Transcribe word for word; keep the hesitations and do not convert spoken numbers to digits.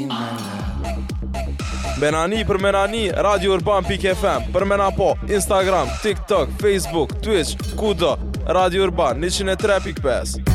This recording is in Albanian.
Benani për Menani, Radio Urban pikë ef em, për Mena po, Instagram, TikTok, Facebook, Twitch, kudo, Radio Urban, njëqind e tre pikë pesë.